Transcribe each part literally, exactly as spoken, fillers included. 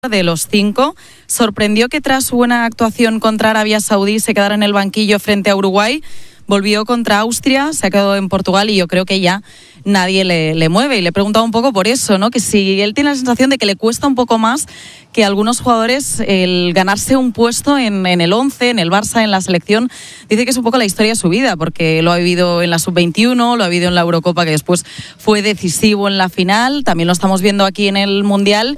De los cinco, sorprendió que tras su buena actuación contra Arabia Saudí se quedara en el banquillo frente a Uruguay. Volvió contra Austria, se ha quedado en Portugal y yo creo que ya nadie le, le mueve. Y le he preguntado un poco por eso, ¿no? Que si él tiene la sensación de que le cuesta un poco más que a algunos jugadores el ganarse un puesto en, en el once, en el Barça, en la selección. Dice que es un poco la historia de su vida, porque lo ha vivido en la sub veintiuno, lo ha vivido en la Eurocopa, que después fue decisivo en la final, también lo estamos viendo aquí en el Mundial,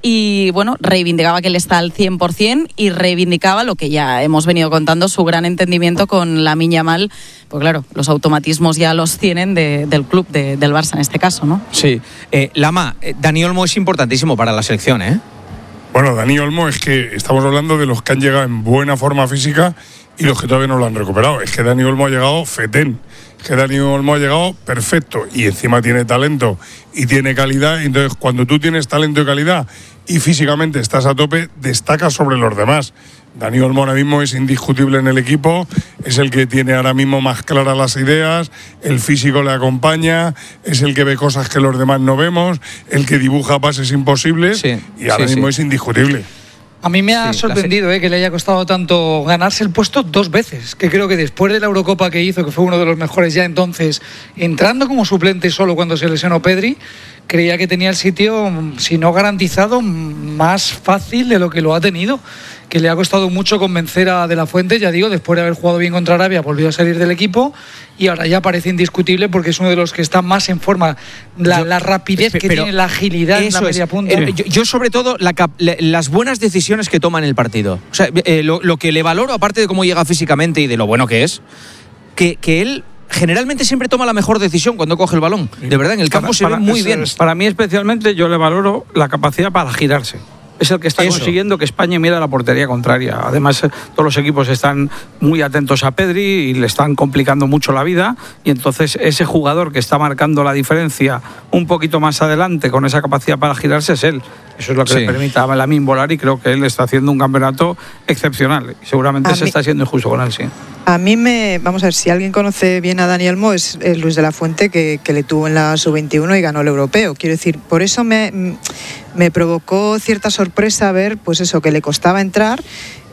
y bueno, reivindicaba que él está al cien por ciento y reivindicaba lo que ya hemos venido contando, su gran entendimiento con Lamine Yamal. Pues claro, los automatismos ya los tienen de, del club, de, del Barça en este caso, ¿no? Sí. Eh, Lama, eh, Dani Olmo es importantísimo para la selección, ¿eh? Bueno, Dani Olmo es que estamos hablando de los que han llegado en buena forma física y los que todavía no lo han recuperado. Es que Dani Olmo ha llegado fetén. Es que Dani Olmo ha llegado perfecto y encima tiene talento y tiene calidad. Entonces, cuando tú tienes talento y calidad y físicamente estás a tope, destacas sobre los demás. Dani Olmo ahora mismo es indiscutible en el equipo, es el que tiene ahora mismo más claras las ideas, el físico le acompaña, es el que ve cosas que los demás no vemos, el que dibuja pases imposibles, sí, y ahora sí, mismo sí. es indiscutible. A mí me ha sí, sorprendido eh, que le haya costado tanto ganarse el puesto dos veces, que creo que después de la Eurocopa que hizo, que fue uno de los mejores ya entonces, entrando como suplente solo cuando se lesionó Pedri, creía que tenía el sitio, si no garantizado, más fácil de lo que lo ha tenido, que le ha costado mucho convencer a De La Fuente, ya digo, después de haber jugado bien contra Arabia, volvió a salir del equipo y ahora ya parece indiscutible porque es uno de los que está más en forma, la, yo, la rapidez que tiene, la agilidad en la media es, punta. Eh, yo, yo sobre todo la, la, las buenas decisiones que toma en el partido, o sea, eh, lo, lo que le valoro, aparte de cómo llega físicamente y de lo bueno que es, que, que él generalmente siempre toma la mejor decisión cuando coge el balón. De verdad, en el campo para, se para, ve muy es, bien. Para mí especialmente yo le valoro la capacidad para girarse. Es el que está Eso. consiguiendo que España mire a la portería contraria. Además, todos los equipos están muy atentos a Pedri y le están complicando mucho la vida. Y entonces ese jugador que está marcando la diferencia un poquito más adelante con esa capacidad para girarse es él. Eso es lo que sí. le permite a Lamine volar y creo que él está haciendo un campeonato excepcional. Y seguramente a se mí, está siendo injusto con él, sí. A mí me... Vamos a ver, si alguien conoce bien a Dani Olmo es, es Luis de la Fuente, que, que le tuvo en la sub veintiuno y ganó el europeo. Quiero decir, por eso me, me provocó cierta sorpresa ver, pues eso, que le costaba entrar.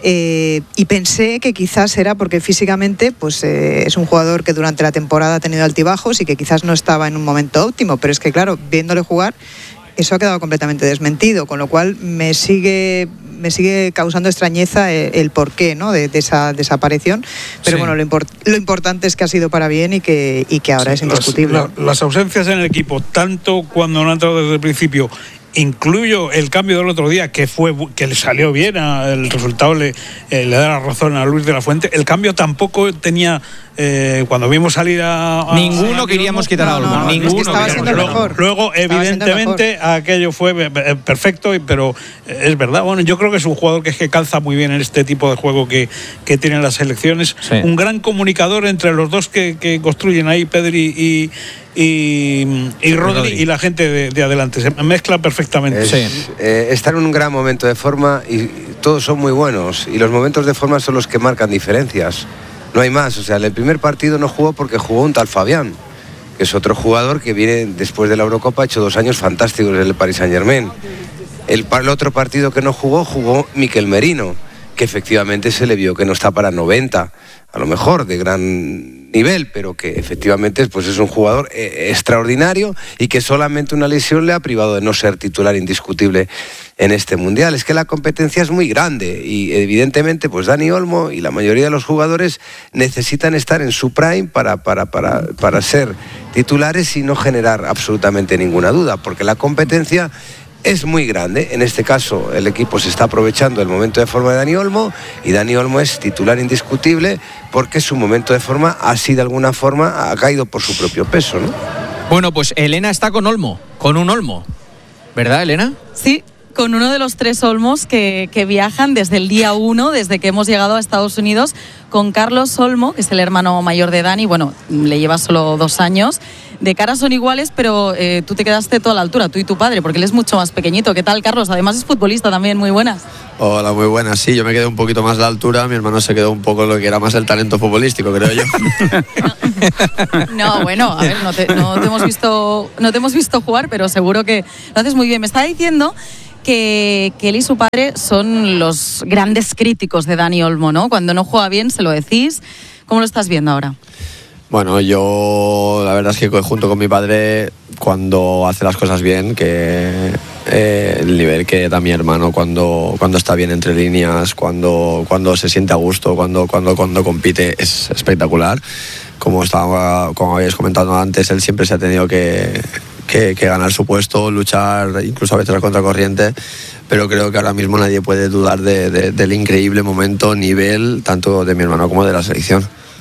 Eh, y pensé que quizás era porque físicamente pues eh, es un jugador que durante la temporada ha tenido altibajos y que quizás no estaba en un momento óptimo. Pero es que, claro, viéndole jugar, eso ha quedado completamente desmentido, con lo cual me sigue me sigue causando extrañeza el, el porqué, ¿no? de, de esa desaparición, pero sí. bueno, lo, import, lo importante es que ha sido para bien y que, y que ahora sí, es indiscutible. Las, la, las ausencias en el equipo, tanto cuando no han entrado desde el principio, incluyo el cambio del otro día, que fue que le salió bien, el resultado le, eh, le da la razón a Luis de la Fuente. El cambio tampoco tenía, eh, cuando vimos salir a... a ninguno a queríamos quitar a Olmo, no, no, ninguno. Es que estaba siendo luego, mejor. luego evidentemente, aquello fue perfecto, pero es verdad, bueno, yo creo que es un jugador que es que calza muy bien en este tipo de juego que, que tienen las selecciones. Sí. Un gran comunicador entre los dos que, que construyen ahí, Pedri y... Y, y Rodri y la gente de, de adelante se mezcla perfectamente. Es, sí. eh, están en un gran momento de forma y todos son muy buenos y los momentos de forma son los que marcan diferencias, no hay más. O sea, el primer partido no jugó porque jugó un tal Fabián, que es otro jugador que viene después de la Eurocopa, ha hecho dos años fantásticos en el Paris Saint-Germain. El, el otro partido que no jugó, jugó Mikel Merino, que efectivamente se le vio que no está para noventa, a lo mejor de gran nivel, pero que efectivamente pues es un jugador eh, extraordinario y que solamente una lesión le ha privado de no ser titular indiscutible en este Mundial. Es que la competencia es muy grande y evidentemente pues Dani Olmo y la mayoría de los jugadores necesitan estar en su prime para, para, para, para ser titulares y no generar absolutamente ninguna duda, porque la competencia es muy grande. En este caso el equipo se está aprovechando del momento de forma de Dani Olmo y Dani Olmo es titular indiscutible porque su momento de forma así de alguna forma ha caído por su propio peso, ¿no? Bueno, pues Elena está con Olmo, con un Olmo, ¿verdad, Elena? Sí, con uno de los tres Olmos que, que viajan desde el día uno, desde que hemos llegado a Estados Unidos, con Carlos Olmo, que es el hermano mayor de Dani. Bueno, le lleva solo dos años. De cara son iguales, pero eh, tú te quedaste toda la altura, tú y tu padre, porque él es mucho más pequeñito. ¿Qué tal, Carlos? Además es futbolista también, muy buenas. Hola, muy buenas. Sí, yo me quedé un poquito más de altura, mi hermano se quedó un poco lo que era más el talento futbolístico, creo yo. No, bueno, a ver, no te, no te hemos visto, no te hemos visto jugar, pero seguro que lo haces muy bien. Me estaba diciendo que, que él y su padre son los grandes críticos de Dani Olmo, ¿no? Cuando no juega bien se lo decís. ¿Cómo lo estás viendo ahora? Bueno, yo la verdad es que junto con mi padre, cuando hace las cosas bien, que eh, el nivel que da mi hermano cuando, cuando está bien entre líneas, cuando, cuando se siente a gusto, cuando, cuando, cuando compite, es espectacular. Como, estaba, como habéis comentado antes, él siempre se ha tenido que, que, que ganar su puesto, luchar incluso a veces a contracorriente, pero creo que ahora mismo nadie puede dudar de, de, del increíble momento, nivel, tanto de mi hermano como de la selección.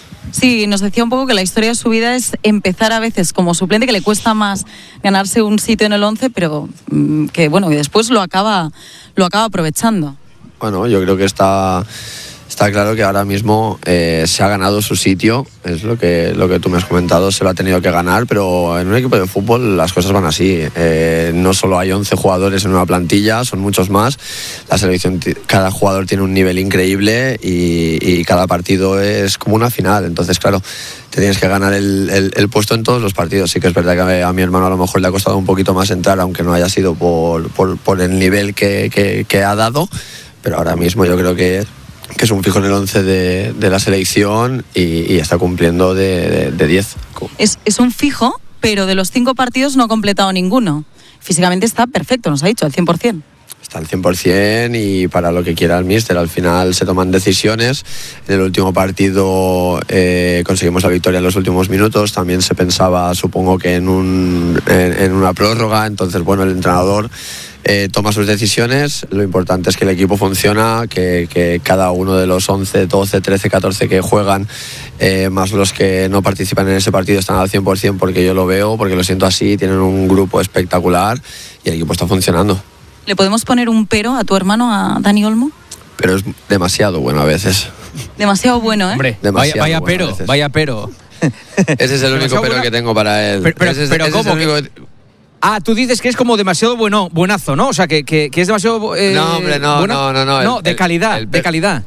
Sí, nos decía un poco que la historia de su vida es empezar a veces como suplente, que le cuesta más ganarse un sitio en el once, pero que bueno, que después lo acaba, lo acaba aprovechando. Bueno, yo creo que está... Está claro que ahora mismo eh, se ha ganado su sitio, es lo que, lo que tú me has comentado, se lo ha tenido que ganar, pero en un equipo de fútbol las cosas van así. Eh, no solo hay once jugadores en una plantilla, son muchos más. La selección, cada jugador tiene un nivel increíble y, y cada partido es como una final. Entonces, claro, te tienes que ganar el, el, el puesto en todos los partidos. Sí que es verdad que a mi hermano a lo mejor le ha costado un poquito más entrar, aunque no haya sido por, por, por el nivel que, que, que ha dado, pero ahora mismo yo creo que que es un fijo en el once de, de la selección y, y está cumpliendo de diez. Es, es un fijo, pero de los cinco partidos no ha completado ninguno. Físicamente está perfecto, nos ha dicho, al cien por ciento. Está al cien por ciento y para lo que quiera el míster, al final se toman decisiones. En el último partido eh, conseguimos la victoria en los últimos minutos, también se pensaba, supongo que en, un, en, en una prórroga, entonces bueno, el entrenador Eh, toma sus decisiones. Lo importante es que el equipo funciona, que, que cada uno de los once, doce, trece, catorce que juegan, eh, más los que no participan en ese partido, están al cien por ciento, porque yo lo veo, porque lo siento así, tienen un grupo espectacular y el equipo está funcionando. ¿Le podemos poner un pero a tu hermano, a Dani Olmo? Pero es demasiado bueno a veces. Demasiado bueno, ¿eh? Hombre, demasiado vaya, vaya bueno pero, vaya pero. Ese es el único pero buena... que tengo para él. Pero, pero, ese es, pero ese ¿cómo? Es el único... Ah, tú dices que es como demasiado bueno, buenazo, ¿no? O sea, que, que, que es demasiado... Eh, no, hombre, no, buena... no, no, no. No, el, de calidad, el, el, de calidad.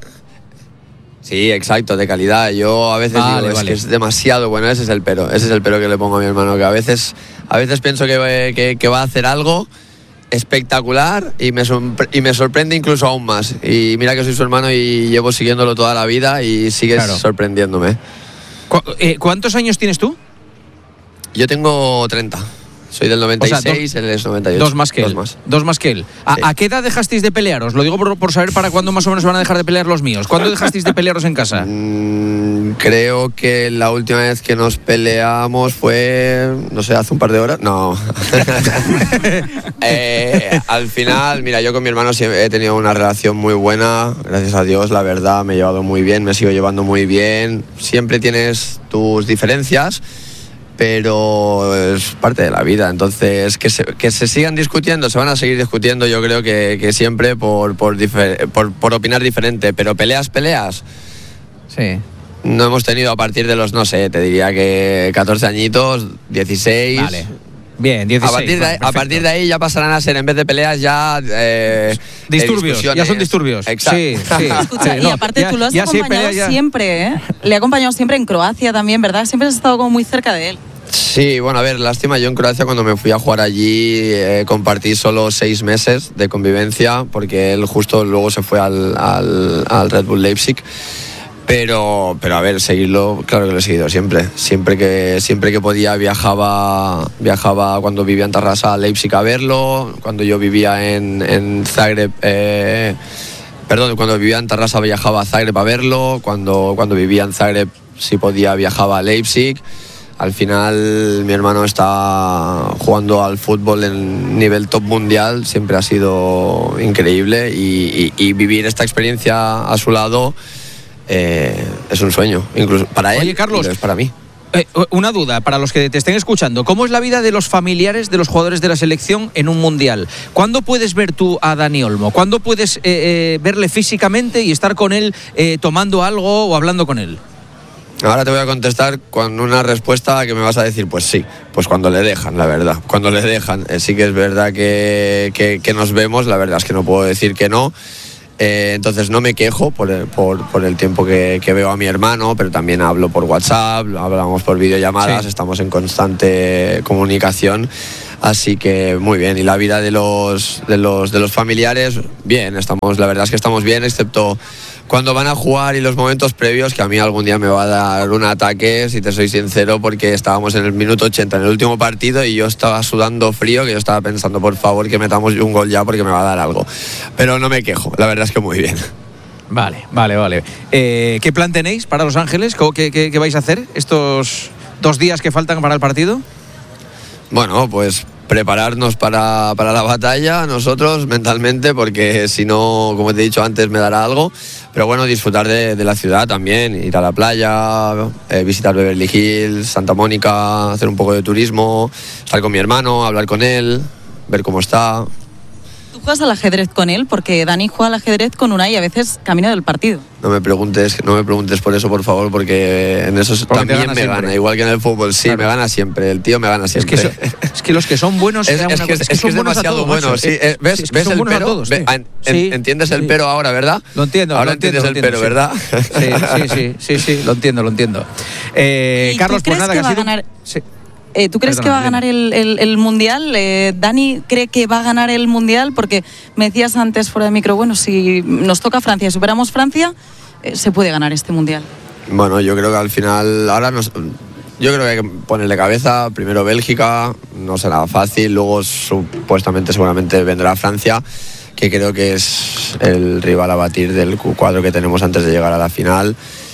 Sí, exacto, de calidad. Yo a veces vale, digo, vale. es que es demasiado bueno, ese es el pero. Ese es el pero que le pongo a mi hermano, que a veces, a veces pienso que, que, que va a hacer algo espectacular y me, y me sorprende incluso aún más. Y mira que soy su hermano y llevo siguiéndolo toda la vida y sigues claro. sorprendiéndome. ¿Cu eh, ¿Cuántos años tienes tú? Yo tengo treinta. Soy del noventa y seis, o sea, él es noventa y ocho. Dos más que dos él. Más. Dos más que él. ¿A, sí. ¿A qué edad dejasteis de pelearos? Lo digo por, por saber para cuándo más o menos van a dejar de pelear los míos. ¿Cuándo dejasteis de pelearos en casa? Mm, creo que la última vez que nos peleamos fue, no sé, hace un par de horas. No. eh, al final, mira, yo con mi hermano siempre he tenido una relación muy buena. Gracias a Dios, la verdad, me he llevado muy bien, me sigo llevando muy bien. Siempre tienes tus diferencias, pero es parte de la vida. Entonces, que se, que se sigan discutiendo, se van a seguir discutiendo, yo creo que, que siempre por, por, por, por opinar diferente, pero peleas, peleas. Sí. No hemos tenido a partir de los, no sé, te diría que catorce añitos, dieciséis. Vale. Bien, dieciséis. A partir, de ahí, a partir de ahí ya pasarán a ser, en vez de peleas, ya. Eh, disturbios. Ya son disturbios. Exacto. Sí, sí. Escucha, sí, y no, aparte ya, tú lo has acompañado pelea, siempre, ¿eh? Le ha acompañado siempre en Croacia también, ¿verdad? Siempre has estado como muy cerca de él. Sí, bueno, a ver, lástima, yo en Croacia cuando me fui a jugar allí eh, compartí solo seis meses de convivencia, porque él justo luego se fue al, al, al Red Bull Leipzig. Pero, pero a ver, seguirlo, claro que lo he seguido siempre. Siempre que, siempre que podía viajaba, viajaba cuando vivía en Tarrasa a Leipzig a verlo. Cuando yo vivía en, en Zagreb, eh, perdón, cuando vivía en Tarrasa viajaba a Zagreb a verlo. Cuando, cuando vivía en Zagreb, si podía, viajaba a Leipzig. Al final mi hermano está jugando al fútbol en nivel top mundial, siempre ha sido increíble y, y, y vivir esta experiencia a su lado eh, es un sueño, incluso para él. Oye, Carlos, es para mí. Eh, una duda para los que te estén escuchando. ¿Cómo es la vida de los familiares de los jugadores de la selección en un mundial? ¿Cuándo puedes ver tú a Dani Olmo? ¿Cuándo puedes eh, eh, verle físicamente y estar con él eh, tomando algo o hablando con él? Ahora te voy a contestar con una respuesta que me vas a decir, pues sí, pues cuando le dejan, la verdad. Cuando le dejan, eh, sí que es verdad que, que, que nos vemos, la verdad es que no puedo decir que no. Eh, entonces no me quejo por el, por, por el tiempo que, que veo a mi hermano, pero también hablo por WhatsApp, hablamos por videollamadas, sí. Estamos en constante comunicación. Así que muy bien. Y la vida de los, de los, de los familiares, bien, estamos, la verdad es que estamos bien, excepto cuando van a jugar y los momentos previos, que a mí algún día me va a dar un ataque, si te soy sincero, porque estábamos en el minuto ochenta en el último partido y yo estaba sudando frío, que yo estaba pensando, por favor, que metamos un gol ya porque me va a dar algo. Pero no me quejo, la verdad es que muy bien. Vale, vale, vale. Eh, ¿Qué plan tenéis para Los Ángeles? ¿Qué, qué, qué vais a hacer estos dos días que faltan para el partido? Bueno, pues prepararnos para, para la batalla nosotros mentalmente, porque si no, como te he dicho antes, me dará algo. Pero bueno, disfrutar de, de la ciudad también, ir a la playa, eh, visitar Beverly Hills, Santa Mónica, hacer un poco de turismo, estar con mi hermano, hablar con él, ver cómo está. ¿Tú juegas al ajedrez con él? Porque Dani juega al ajedrez con Unai a veces camino del partido. No me preguntes, no me preguntes por eso, por favor, porque en eso porque también gana me siempre. Gana, igual que en el fútbol, sí, claro. Me gana siempre, el tío me gana siempre. Es que, so, es que los que son buenos es, es, que, es, es, es que es demasiado bueno, sí. Eh, ¿Ves, sí, es ves el pero? Todos, ¿Ves, en, sí, ¿Entiendes sí. el pero ahora, verdad? Lo entiendo, ahora lo entiendo, entiendes lo entiendo, el pero, sí. ¿verdad? Sí, sí, sí, sí, sí, lo entiendo, lo entiendo. Eh, ¿Y Carlos, tú crees pues nada, que que va ha sido... a ganar? Sí. Eh, ¿Tú crees Perdona, que va a ganar el, el, el Mundial? Eh, ¿Dani cree que va a ganar el Mundial? Porque me decías antes fuera de micro, bueno, si nos toca Francia y superamos Francia, eh, se puede ganar este Mundial. Bueno, yo creo que al final, ahora nos, yo creo que hay que ponerle cabeza. Primero Bélgica, no será fácil, luego supuestamente seguramente vendrá Francia, que creo que es el rival a batir del cuadro que tenemos antes de llegar a la final.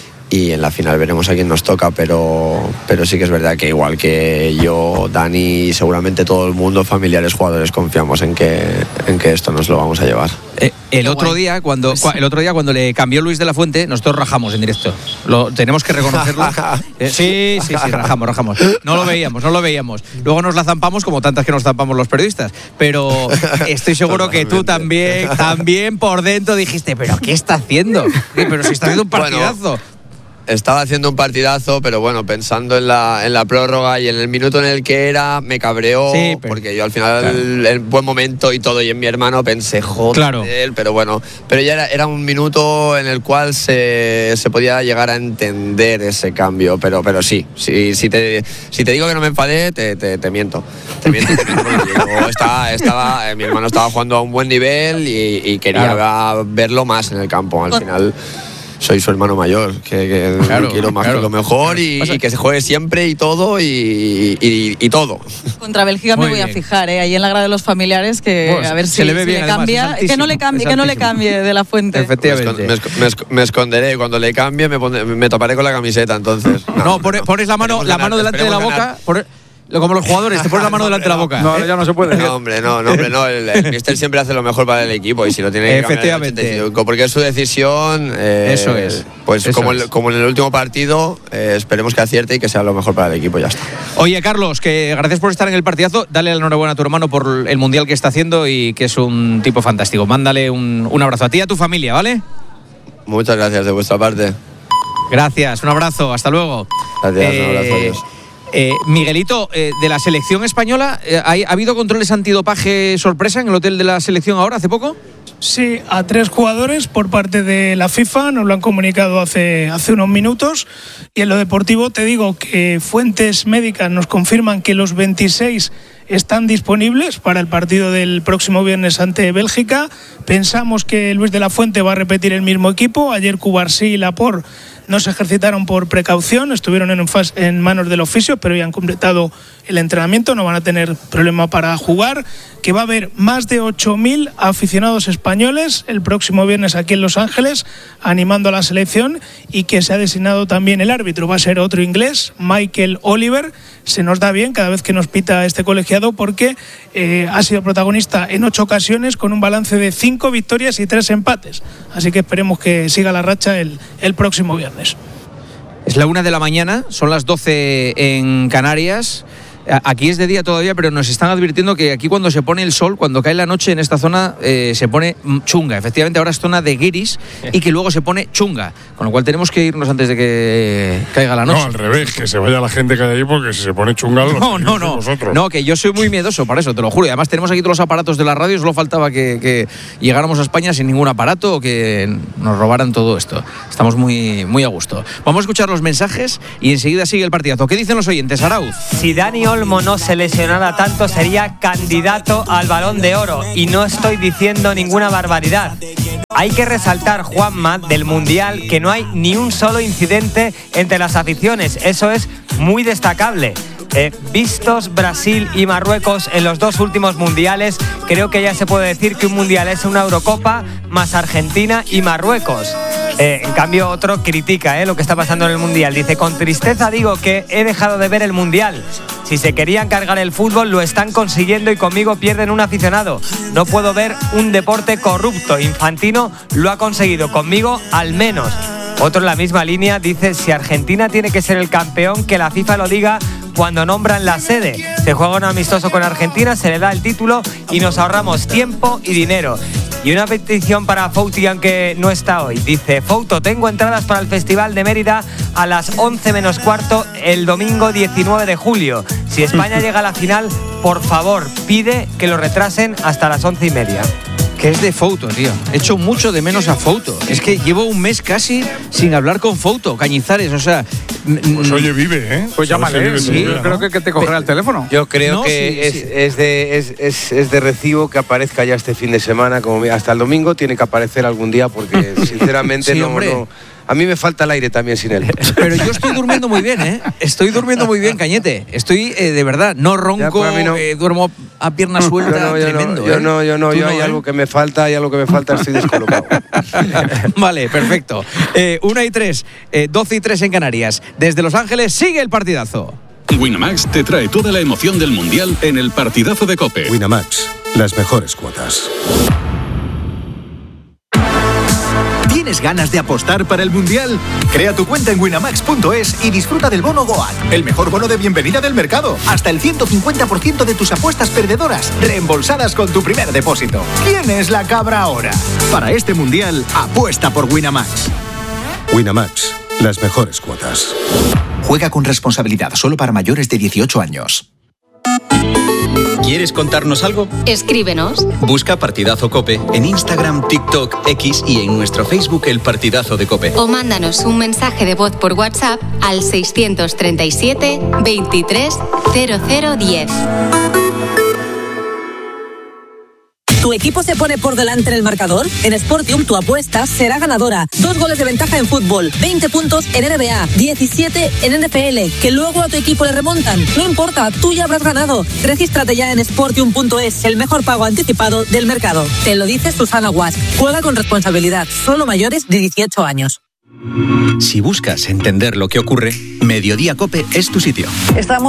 Y en la final veremos a quién nos toca, pero, pero sí que es verdad que igual que yo, Dani y seguramente todo el mundo, familiares, jugadores, confiamos en que, en que esto nos lo vamos a llevar. Eh, el, otro día, cuando, el otro día cuando le cambió Luis de la Fuente, nosotros rajamos en directo. Lo, tenemos que reconocerlo. eh, sí, sí, sí, rajamos, rajamos. No lo veíamos, no lo veíamos. Luego nos la zampamos como tantas que nos zampamos los periodistas. Pero estoy seguro que tú también, también por dentro dijiste, ¿pero qué está haciendo? Pero si está haciendo un partidazo. Bueno, estaba haciendo un partidazo, pero bueno, pensando en la, en la prórroga y en el minuto en el que era, me cabreó, sí, pero, porque yo al final, claro. el, el buen momento y todo, y en mi hermano pensé, joder, claro. pero bueno, pero ya era, era un minuto en el cual se, se podía llegar a entender ese cambio, pero, pero sí, sí si, te, si te digo que no me enfadé, te, te, te miento, te miento, te miento porque yo estaba, estaba, eh, mi hermano estaba jugando a un buen nivel y, y quería claro. verlo más en el campo, al final... Soy su hermano mayor, que, que claro, quiero más claro. que lo mejor y, y que se juegue siempre y todo y, y, y todo. Contra Bélgica Muy me voy bien. a fijar, ¿eh? Ahí en la grada de los familiares, que pues, a ver si, se le, ve si bien, le cambia, además, que no le cambie, que no le cambie de la Fuente. Efectivamente. Me, me, me esconderé, cuando le cambie me, pondré, me taparé con la camiseta, entonces. No, no, no pones la mano, la mano delante de la boca. Por, como los jugadores, te pones la mano delante de la boca. No, ¿eh? Ya no se puede. No, hombre, no, no, hombre, no. El, el míster siempre hace lo mejor para el equipo y si lo tiene que efectivamente. Cambiar el ochenta y cinco, porque es su decisión. Eh, Eso es. Pues Eso como, es. El, como en el último partido, eh, esperemos que acierte y que sea lo mejor para el equipo, ya está. Oye, Carlos, que gracias por estar en el partidazo. Dale la enhorabuena a tu hermano por el mundial que está haciendo y que es un tipo fantástico. Mándale un, un abrazo a ti y a tu familia, ¿vale? Muchas gracias de vuestra parte. Gracias, un abrazo, hasta luego. Gracias, eh, un abrazo, adiós. Eh, Miguelito, eh, de la selección española, eh, ¿ha, ¿ha habido controles antidopaje sorpresa en el hotel de la selección ahora, hace poco? Sí, a tres jugadores por parte de la FIFA, nos lo han comunicado hace, hace unos minutos. Y en lo deportivo te digo que fuentes médicas nos confirman que los veintiséis están disponibles para el partido del próximo viernes ante Bélgica. Pensamos que Luis de la Fuente va a repetir el mismo equipo. Ayer Cubarsí y Laporte no se ejercitaron por precaución, estuvieron en, en manos del oficio, pero ya han completado el entrenamiento, no van a tener problema para jugar. Que va a haber más de ocho mil aficionados españoles el próximo viernes aquí en Los Ángeles animando a la selección y que se ha designado también el árbitro, va a ser otro inglés, Michael Oliver. Se nos da bien cada vez que nos pita este colegiado porque eh, ha sido protagonista en ocho ocasiones con un balance de cinco victorias y tres empates, así que esperemos que siga la racha el, el próximo viernes. Es la una de la mañana, son las doce en Canarias. Aquí es de día todavía, pero nos están advirtiendo que aquí cuando se pone el sol, cuando cae la noche en esta zona, eh, se pone chunga. Efectivamente, ahora es zona de guiris y que luego se pone chunga. Con lo cual tenemos que irnos antes de que caiga la noche. No, al revés, que se vaya la gente que hay allí porque si se pone chunga... No, no, no. Nosotros. No, que yo soy muy miedoso para eso, te lo juro. Y además tenemos aquí todos los aparatos de la radio, solo faltaba que, que llegáramos a España sin ningún aparato o que nos robaran todo esto. Estamos muy, muy a gusto. Vamos a escuchar los mensajes y enseguida sigue el partidazo. ¿Qué dicen los oyentes, Arauz? Si Dani Olmo no se lesionara tanto sería candidato al Balón de Oro, y no estoy diciendo ninguna barbaridad. Hay que resaltar, Juanma, del Mundial, que no hay ni un solo incidente entre las aficiones. Eso es muy destacable. Eh, vistos Brasil y Marruecos en los dos últimos mundiales, creo que ya se puede decir que un mundial es una Eurocopa más Argentina y Marruecos. Eh, en cambio, otro critica eh, lo que está pasando en el mundial. Dice: con tristeza digo que he dejado de ver el mundial. Si se querían cargar el fútbol, lo están consiguiendo y conmigo pierden un aficionado. No puedo ver un deporte corrupto. Infantino lo ha conseguido, conmigo al menos. Otro en la misma línea dice: si Argentina tiene que ser el campeón, que la FIFA lo diga cuando nombran la sede. Se juega un amistoso con Argentina, se le da el título y nos ahorramos tiempo y dinero. Y una petición para Fouti, aunque no está hoy. Dice: Fouto, tengo entradas para el Festival de Mérida a las once menos cuarto el domingo diecinueve de julio. Si España llega a la final, por favor, pide que lo retrasen hasta las once y media. Que es de Fouto, tío. He hecho mucho de menos a Fouto. Es que llevo un mes casi sin hablar con Fouto, Cañizares, o sea... Pues oye, vive, ¿eh? Pues llámale, sí. Yo creo que, que te cogerá el teléfono. Yo creo No, que sí, es, sí. es de, es, es, es de recibo que aparezca ya este fin de semana. Como hasta el domingo tiene que aparecer algún día, porque sinceramente Sí, no, hombre. no... A mí me falta el aire también sin él. Pero yo estoy durmiendo muy bien, ¿eh? Estoy durmiendo muy bien, Cañete. Estoy, eh, de verdad, no ronco, Ya, pues a mí no. eh, duermo a pierna suelta, Yo no, yo tremendo. no, yo ¿eh? no, yo no, Tú yo hay ¿eh? algo que me falta, hay algo que me falta, estoy descolocado. Vale, perfecto. Eh, una y tres, eh, doce y tres en Canarias. Desde Los Ángeles sigue el partidazo. Winamax te trae toda la emoción del Mundial en el partidazo de COPE. Winamax, las mejores cuotas. ¿Tienes ganas de apostar para el Mundial? Crea tu cuenta en winamax punto es y disfruta del bono Goat, el mejor bono de bienvenida del mercado. Hasta el ciento cincuenta por ciento de tus apuestas perdedoras reembolsadas con tu primer depósito. ¿Quién es la cabra ahora? Para este Mundial, apuesta por Winamax. Winamax, las mejores cuotas. Juega con responsabilidad, solo para mayores de dieciocho años. ¿Quieres contarnos algo? Escríbenos. Busca Partidazo COPE en Instagram, TikTok, X y en nuestro Facebook El Partidazo de COPE. O mándanos un mensaje de voz por WhatsApp al seiscientos treinta y siete, veintitrés, cero cero diez. ¿Tu equipo se pone por delante en el marcador? En Sportium tu apuesta será ganadora. Dos goles de ventaja en fútbol, veinte puntos en N B A, diecisiete en N F L, que luego a tu equipo le remontan. No importa, tú ya habrás ganado. Regístrate ya en sportium punto es, el mejor pago anticipado del mercado. Te lo dice Susana Guas. Juega con responsabilidad, solo mayores de dieciocho años. Si buscas entender lo que ocurre, Mediodía COPE es tu sitio. Estamos